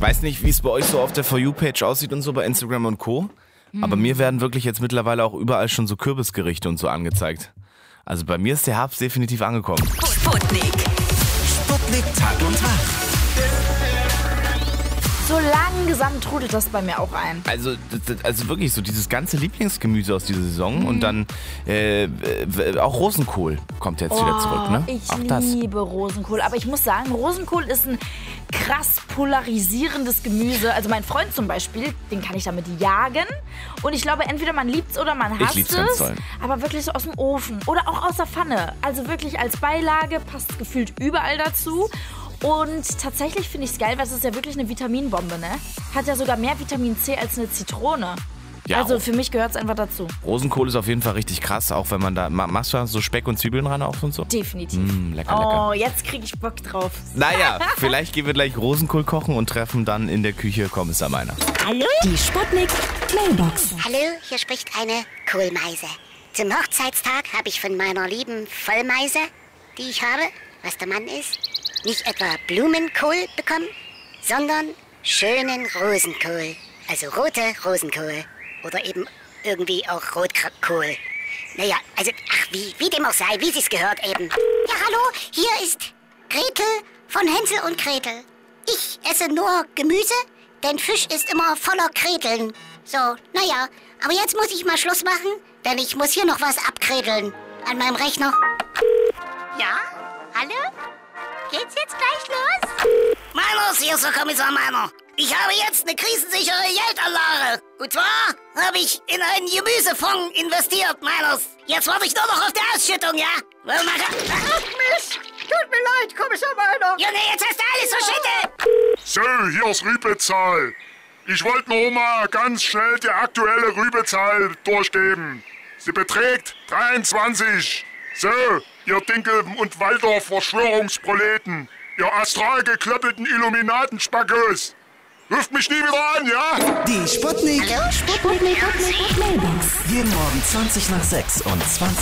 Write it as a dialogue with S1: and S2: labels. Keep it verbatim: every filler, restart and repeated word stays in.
S1: weiß nicht, wie es bei euch so auf der For You-Page aussieht und so bei Instagram und Co. Hm. Aber mir werden wirklich jetzt mittlerweile auch überall schon so Kürbisgerichte und so angezeigt. Also bei mir ist der Herbst definitiv angekommen.
S2: Sputnik.
S3: Sputnik Tag und Tag.
S4: So langsam trudelt das bei mir auch ein.
S1: Also, also wirklich so dieses ganze Lieblingsgemüse aus dieser Saison mhm. und dann äh, auch Rosenkohl kommt jetzt oh, wieder zurück, ne?
S4: Ich
S1: auch das.
S4: liebe Rosenkohl, aber ich muss sagen, Rosenkohl ist ein krass polarisierendes Gemüse. Also mein Freund zum Beispiel, den kann ich damit jagen und ich glaube, entweder man liebt es oder man hasst
S1: ich lieb's
S4: es,
S1: ganz toll.
S4: Aber wirklich so aus dem Ofen oder auch aus der Pfanne. Also wirklich als Beilage, passt gefühlt überall dazu. Und tatsächlich finde ich es geil, weil es ist ja wirklich eine Vitaminbombe, ne? Hat ja sogar mehr Vitamin C als eine Zitrone. Ja, also für mich gehört es einfach dazu.
S1: Rosenkohl ist auf jeden Fall richtig krass, auch wenn man da... Machst du da so Speck und Zwiebeln ran auf und so?
S4: Definitiv.
S1: Mm, lecker, lecker.
S4: Oh, jetzt kriege ich Bock drauf.
S1: Naja, vielleicht gehen wir gleich Rosenkohl kochen und treffen dann in der Küche Kommissar Meiner.
S2: Hallo? Die Sputnik Mailbox.
S5: Hallo, hier spricht eine Kohlmeise. Zum Hochzeitstag habe ich von meiner lieben Vollmeise, die ich habe, was der Mann ist, nicht etwa Blumenkohl bekommen, sondern schönen Rosenkohl. Also rote Rosenkohl. Oder eben irgendwie auch Rotkohl. Naja, also, ach, wie, wie dem auch sei, wie sie's gehört eben. Ja, hallo, hier ist Gretel von Hänsel und Gretel. Ich esse nur Gemüse, denn Fisch ist immer voller Kreteln. So, naja, aber jetzt muss ich mal Schluss machen, denn ich muss hier noch was abkredeln an meinem Rechner. Ja? Hallo? Geht's jetzt gleich los? Meiners, hier ist der Kommissar Meiner. Ich habe jetzt eine krisensichere Geldanlage. Und zwar habe ich in einen Gemüsefonds investiert, Meiners. Jetzt warte ich nur noch auf die Ausschüttung, ja? Well, ach, Mist. Tut mir leid, Kommissar Meiner. Ja, nee, jetzt hast du alles verschüttet.
S6: So, hier ist Rübezahl. Ich wollte nur mal ganz schnell die aktuelle Rübezahl durchgeben. Sie beträgt dreiundzwanzig. So, ihr Dinkel- und Waldorf-Verschwörungsproleten. Ihr astral geklöppelten Illuminatenspackos. Ruft mich nie wieder an, ja?
S3: Die Sputnik.
S2: Hallo, Sputnik. Sputnik.
S3: Jeden Morgen zwanzig nach sechs und zwanzig